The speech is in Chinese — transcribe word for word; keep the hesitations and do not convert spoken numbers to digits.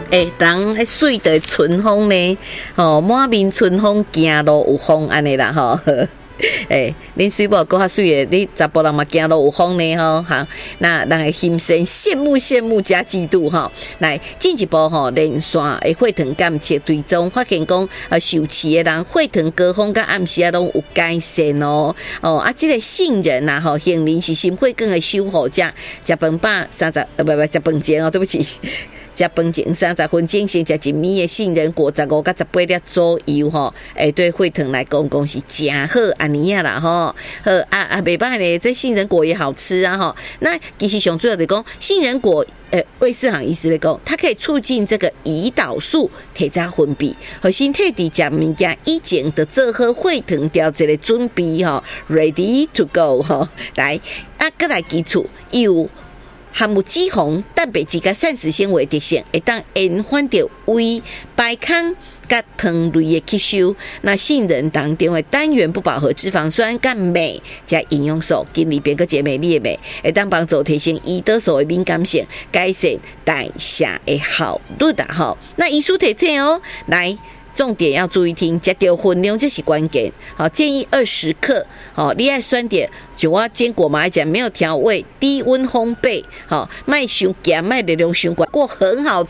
诶，人诶水的春风呢，吼，满面春风，行路有风安尼啦，吼。诶，恁水某够较水的，你查甫人嘛行路有风呢吼，哈，那人会心生羡慕、羡慕加嫉妒吼。来进一步吼，连线诶血糖监测追踪发现讲，呃，受试的人血糖高峰甲暗时啊拢有改善哦。哦，啊，即、这个杏仁呐吼，杏仁是心血管的守护者，食饭饱三十，呃，不不，食饭前哦，对不起。食饭前三十分钟先食一米的杏仁果，十五到十八粒左右吼，诶，对血糖来讲讲是真好安尼啊啦吼。好啊啊，袂歹咧，这杏仁果也好吃啊吼。那其实上主要的讲，杏仁果，呃，卫生行医师来讲，它可以促进这个胰岛素体早分泌，和身体伫食物件以前的做好血糖调节的准备吼 ，ready to go 吼。来啊，再来基础有。含有脂肪、蛋白质甲膳食纤维特性，会当延缓着胃、排空甲糖类的吸收。那杏仁当中的单元不饱和脂肪酸甲镁加营养素，跟里边个姐妹丽的镁，会当帮助提升胰岛素的敏感性，改善代谢的效率啊！吼，那医师提醒哦，来。重点要注意听，食到分量这是关键。好，建议二十克。好，你爱酸点，像我坚果嘛来讲，没有调味，低温烘焙。好，卖伤咸，卖热量伤高，过很好